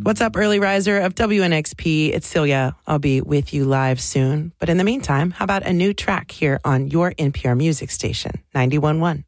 What's up, early riser of WNXP? It's Celia. I'll be with you live soon. But in the meantime, how about a new track here on your NPR music station, 91.1.